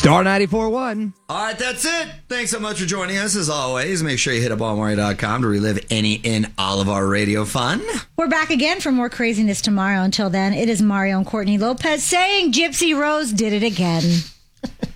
Star 94.1. All right, that's it. Thanks so much for joining us. As always, make sure you hit up allmario.com to relive any and all of our radio fun. We're back again for more craziness tomorrow. Until then, it is Mario and Courtney Lopez saying Gypsy Rose did it again.